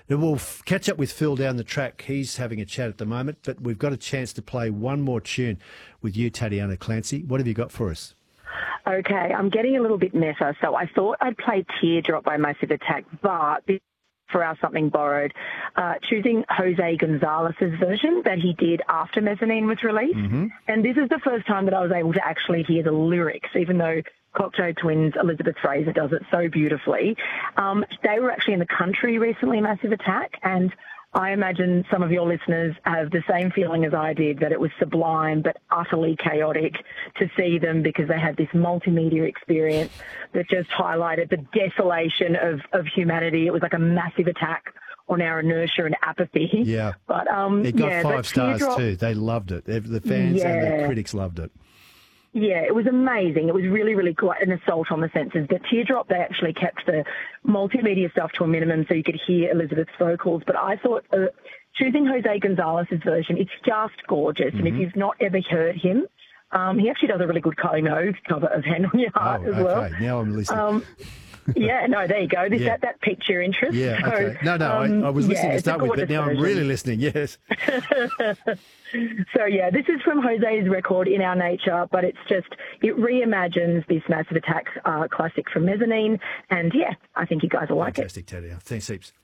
And we'll catch up with Phil down the track. He's having a chat at the moment, but we've got a chance to play one more tune with you, Tatiana Clancy. What have you got for us? Okay, I'm getting a little bit meta, so I thought I'd play Teardrop by Massive Attack, but for our Something Borrowed, choosing Jose Gonzalez's version that he did after Mezzanine was released. Mm-hmm. And this is the first time that I was able to actually hear the lyrics, even though Cocteau Twins' Elizabeth Fraser does it so beautifully. They were actually in the country recently, Massive Attack, and I imagine some of your listeners have the same feeling as I did, that it was sublime but utterly chaotic to see them because they had this multimedia experience that just highlighted the desolation of humanity. It was like a massive attack on our inertia and apathy. Yeah. But it got 5 stars too. They loved it. The fans and the critics loved it. Yeah, it was amazing. It was really, really quite an assault on the senses. But Teardrop, they actually kept the multimedia stuff to a minimum so you could hear Elizabeth's vocals. But I thought choosing Jose Gonzalez's version, it's just gorgeous. Mm-hmm. And if you've not ever heard him, he actually does a really good cover of Hand on Your Heart as well. Okay, now I'm listening. Yeah, no, there you go. That piqued your interest. Yeah, so, okay. No, I was listening to start with, but now I'm really listening, yes. So, yeah, this is from Jose's record, In Our Nature, but it reimagines this Massive Attack classic from Mezzanine. And, yeah, I think you guys will like it. Fantastic, Tadia. Thanks heaps.